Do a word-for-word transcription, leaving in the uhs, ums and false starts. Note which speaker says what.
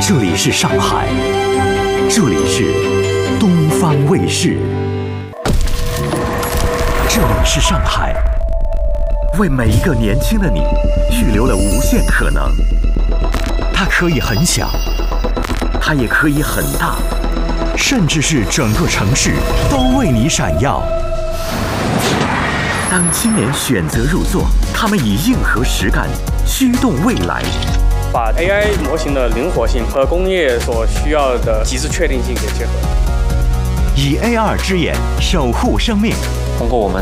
Speaker 1: 这里是上海，这里是东方卫视，这里是上海，为每一个年轻的你预留了无限可能。它可以很小，它也可以很大，甚至是整个城市都为你闪耀。当青年选择入座，他们以硬核实干驱动未来，
Speaker 2: 把 A I 模型的灵活性和工业所需要的极致确定性给结合，
Speaker 1: 以 A R 之眼守护生命。
Speaker 3: 通过我们